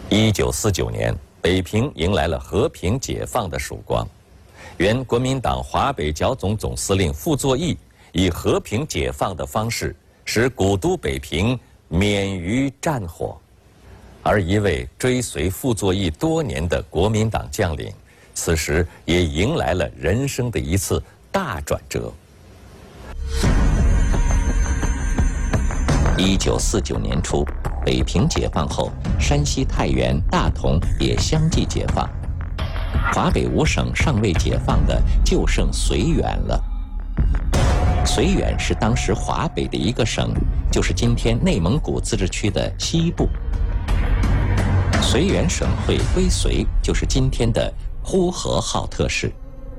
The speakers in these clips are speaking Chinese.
1949年，北平迎来了和平解放的曙光。原国民党华北剿总总司令傅作义以和平解放的方式，使古都北平免于战火。而一位追随傅作义多年的国民党将领，此时也迎来了人生的一次大转折。1949年初，北平解放后，山西太原、大同也相继解放。华北5省尚未解放的，就剩绥远了。绥远是当时华北的一个省，就是今天内蒙古自治区的西部。绥远省会归绥，就是今天的呼和浩特市。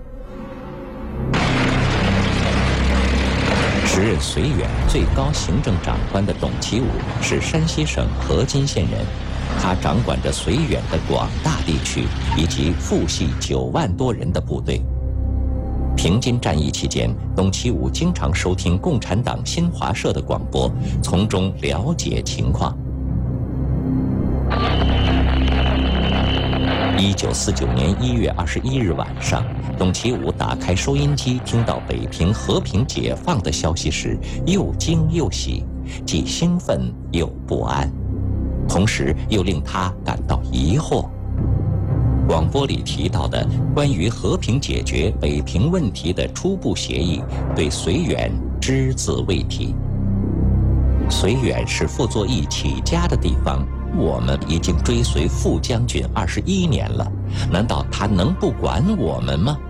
时任绥远最高行政长官的董其武是山西省河津县人，他掌管着绥远的广大地区以及父系9万多人的部队。平津战役期间，董其武经常收听共产党新华社的广播，从中了解情况。1949年1月21日晚上，董其武打开收音机，听到北平和平解放的消息时，又惊又喜，既兴奋又不安，同时又令他感到疑惑。广播里提到的关于和平解决北平问题的初步协议，对绥远只字未提。绥远是傅作义起家的地方，我们已经追随傅将军21年了，难道他能不管我们吗？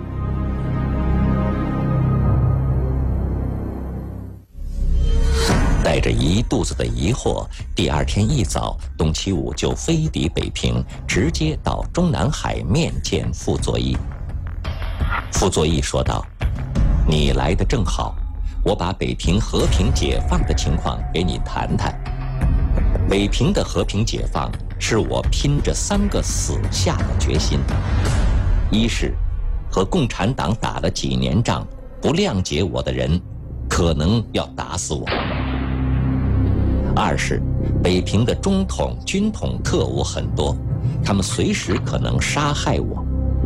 带着一肚子的疑惑，第2天一早，董其武就飞抵北平，直接到中南海面见傅作义。傅作义说道：“你来得正好，我把北平和平解放的情况给你谈谈。北平的和平解放是我拼着3个死下的决心：一是和共产党打了几年仗，不谅解我的人可能要打死我；二是北平的中统、军统特务很多，他们随时可能杀害我；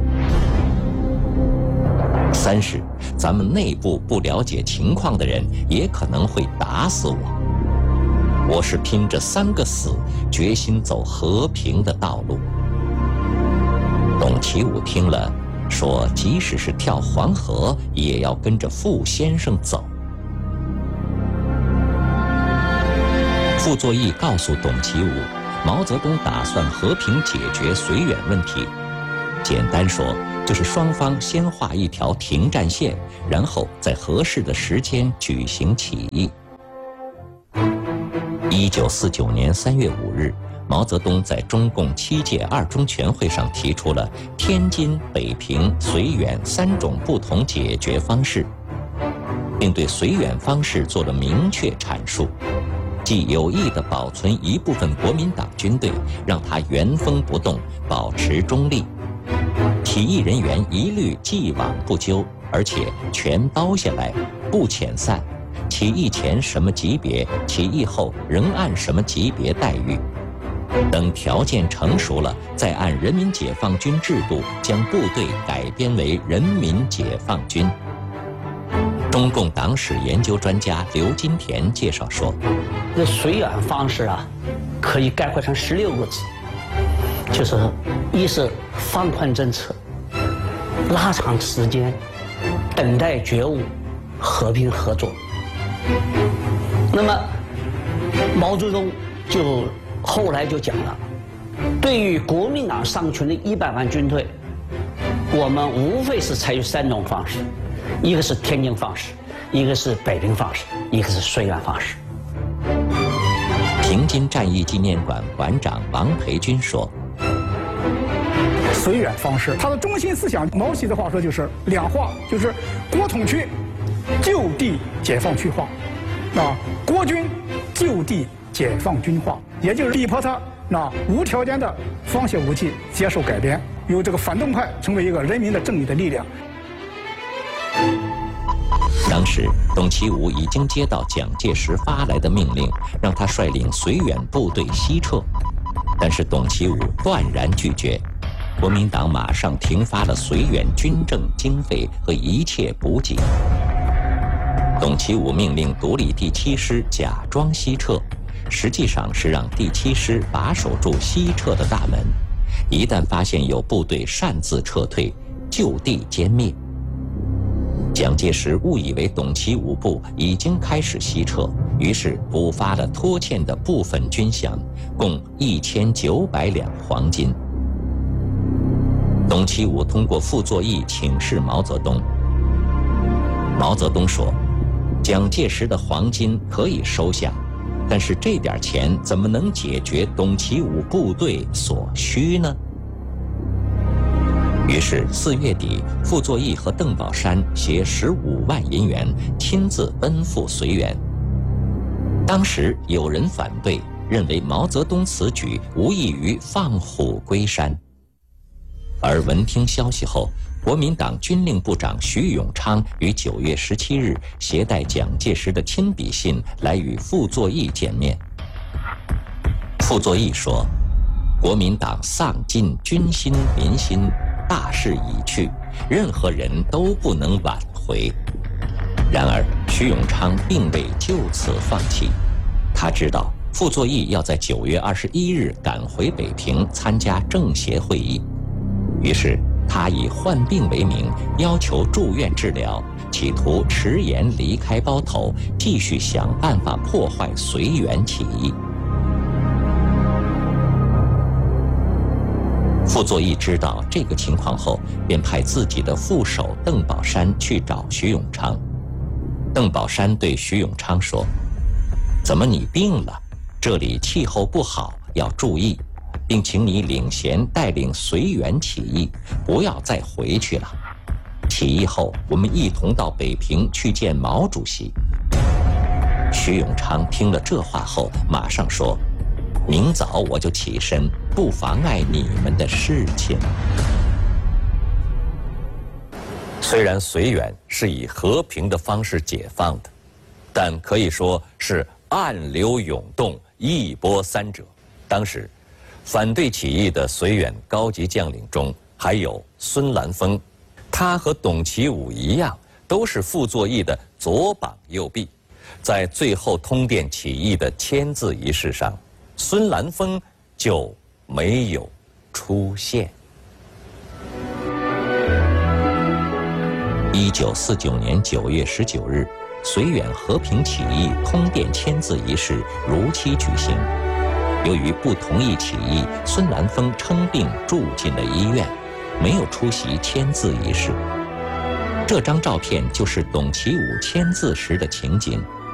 三是咱们内部不了解情况的人也可能会打死我。我是拼着3个死，决心走和平的道路。”董其武听了，说：“即使是跳黄河，也要跟着傅先生走。”傅作义告诉董其武，毛泽东打算和平解决绥远问题，简单说就是双方先画一条停战线，然后在合适的时间举行起义。1949年3月5日，毛泽东在中共7届2中全会上提出了天津、北平、绥远3种不同解决方式，并对绥远方式做了明确阐述，即有意地保存一部分国民党军队，让它原封不动，保持中立；起义人员一律既往不咎，而且全包下来，不遣散。起义前什么级别，起义后仍按什么级别待遇。等条件成熟了，再按人民解放军制度将部队改编为人民解放军。中共党史研究专家刘金田介绍说：“ 这绥远方式啊，可以概括成16个字，就是一是放宽政策，拉长时间，等待觉悟，和平合作。”那么毛泽东就后来就讲了，对于国民党上群的100万军队，我们无非是采取3种方式，一个是天津方式，一个是北平方式，一个是绥远方式。 平津战役纪念馆馆长王培军说：“ 绥远方式，它的中心思想，毛主席的话说就是2化，就是国统区就地解放区化，国军就地解放军化，也就是逼迫他无条件的放下武器，接受改编，由这个反动派成为一个人民的正义的力量。” 当时，董其武已经接到蒋介石发来的命令，让他率领绥远部队西撤， 但是董其武断然拒绝，国民党马上停发了绥远军政经费和一切补给。董其武命令独立第7师假装西撤，实际上是让第7师把守住西撤的大门，一旦发现有部队擅自撤退，就地歼灭。蒋介石误以为董其武部已经开始西撤，于是补发了拖欠的部分军饷，共1900两黄金。董其武通过傅作义请示毛泽东，毛泽东说，蒋介石的黄金可以收下，但是这点钱怎么能解决董其武部队所需呢？于是4月底，傅作义和邓宝山携15万银元亲自奔赴绥远。当时有人反对，认为毛泽东此举无异于放虎归山。而闻听消息后，国民党军令部长徐永昌于9月17日携带蒋介石的亲笔信来与傅作义见面。傅作义说，国民党丧尽军心民心，大势已去，任何人都不能挽回。然而徐永昌并未就此放弃，他知道傅作义要在9月21日赶回北平参加政协会议，于是他以患病为名，要求住院治疗，企图迟延离开包头，继续想办法破坏绥远起义。傅作义知道这个情况后，便派自己的副手邓宝山去找徐永昌。邓宝山对徐永昌说，怎么你病了？这里气候不好，要注意，并请你领衔带领绥远起义，不要再回去了。起义后，我们一同到北平去见毛主席。徐永昌听了这话后，马上说，明早我就起身，不妨碍你们的事情。虽然绥远是以和平的方式解放的，但可以说是暗流涌动，一波三折。当时反对起义的绥远高级将领中还有孙兰峰，他和董其武一样，都是傅作义的左膀右臂。在最后通电起义的签字仪式上，孙兰峰就没有出现。1949年9月19日，绥远和平起义通电签字仪式如期举行。由于不同意起义，孙兰峰称病住进了医院，没有出席签字仪式。这张照片就是董其武签字时的情景。